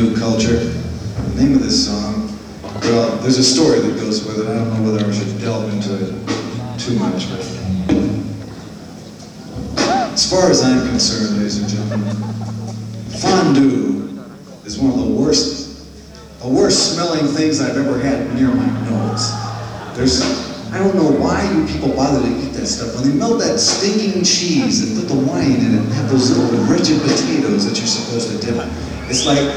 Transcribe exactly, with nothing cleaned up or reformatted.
new culture. The name of this song, well, there's a story that goes with it. I don't know whether I should delve into it too much, but as far as I'm concerned, ladies and gentlemen, fondue is one of the worst, the worst smelling things I've ever had near my nose. There's, I don't know why you people bother to eat that stuff. When they melt that stinking cheese and put the wine in it and have those little wretched potatoes that you're supposed to dip in, it's like